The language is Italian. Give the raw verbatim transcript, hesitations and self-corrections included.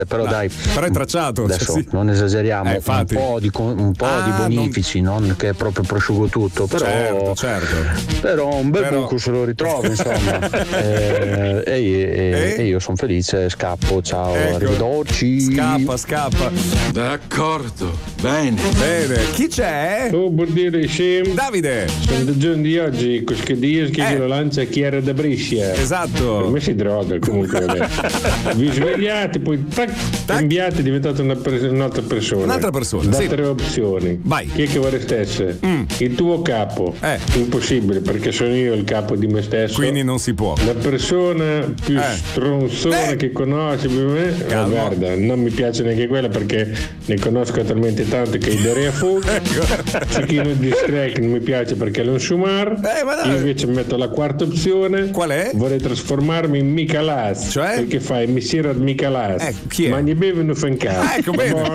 però no, dai, però è tracciato, adesso cioè, sì. non esageriamo, Eh, un po' di, un po' ah, di bonifici, non... non che è proprio prosciugo tutto, però, certo, certo. però un bel però... buco se lo ritrovo, insomma. e, e, e, e io sono felice, scappo, ciao, ecco. arrivederci. Scappa, scappa. D'accordo, bene. Bene, chi c'è? Oh, vuol dire Shem. Davide. Sono del giorno di oggi, che Dio che Eh. lo lancia Chiara da Brescia. Esatto. Per me si droga comunque. Vi svegliate, poi tac, cambiate, diventate una pers- un'altra persona. Un'altra persona, Da sì. tre opzioni. Vai. Chi è che vorreste? Mm. Il tuo capo. Eh. Impossibile, perché sono io il capo di me stesso. Quindi non si può. La persona più Eh. stronzona Eh. che conosci, per me, eh, Calmo. guarda, non mi piace neanche quella perché ne conosco talmente tanto che gli darei a fuoco. Cecchino di Shrek non mi piace perché è un sumar. Eh, ma dai. Io invece metto la quarta opzione. Qual è? Vorrei trasformarmi in Micalas. Cioè? Perché fai messiere ad Micalas. Eh, chi è? Ma gli bevono fancato. Ah, ecco, bene.